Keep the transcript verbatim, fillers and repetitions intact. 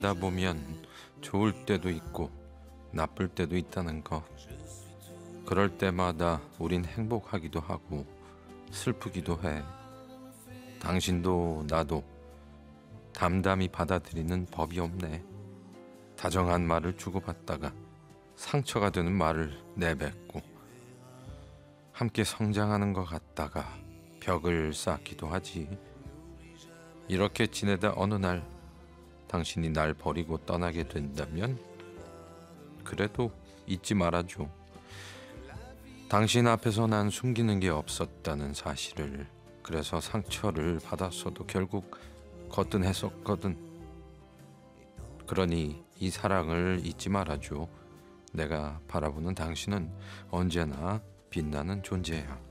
다 보면 좋을 때도 있고 나쁠 때도 있다는 거. 그럴 때마다 우린 행복하기도 하고 슬프기도 해. 당신도 나도 담담히 받아들이는 법이 없네. 다정한 말을 주고받다가 상처가 되는 말을 내뱉고, 함께 성장하는 것 같다가 벽을 쌓기도 하지. 이렇게 지내다 어느 날 당신이 날 버리고 떠나게 된다면 그래도 잊지 말아줘. 당신 앞에서 난 숨기는 게 없었다는 사실을. 그래서 상처를 받았어도 결국 거뜬했었거든. 그러니 이 사랑을 잊지 말아줘. 내가 바라보는 당신은 언제나 빛나는 존재야.